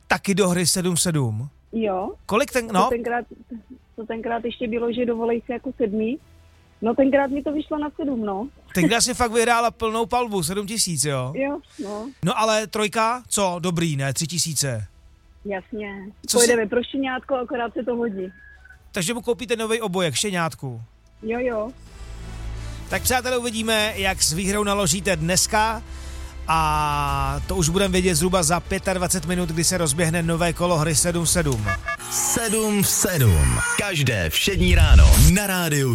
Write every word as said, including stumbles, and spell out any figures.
taky do hry sedm sedm? Jo. Kolik ten, no? To tenkrát, to tenkrát ještě bylo, že dovolej si jako sedmý. No tenkrát mi to vyšlo na sedm, no. Tenkrát si fakt vyhrála plnou palbu, sedm tisíc, jo? Jo, no. No ale trojka, co? Dobrý, ne? Tři tisíce. Jasně. Co Pojedeme si... pro štěňátko, akorát se to hodí. Takže mu koupíte nový obojek, štěňátku. Jo, jo. Tak přátelé, uvidíme, jak s výhrou naložíte dneska a to už budeme vědět zhruba za dvacet pět minut, kdy se rozběhne nové kolo hry sedm sedm. sedm sedm. Každé všední ráno na rádiu